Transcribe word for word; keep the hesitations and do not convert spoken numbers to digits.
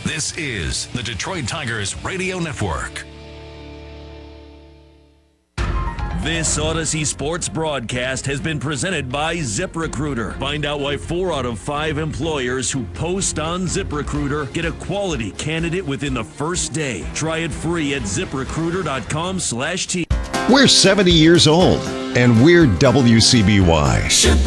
This is the Detroit Tigers Radio Network. This Odyssey Sports broadcast has been presented by ZipRecruiter. Find out why four out of five employers who post on ZipRecruiter get a quality candidate within the first day. Try it free at ZipRecruiter.com slash T. We're seventy years old, and we're W C B Y.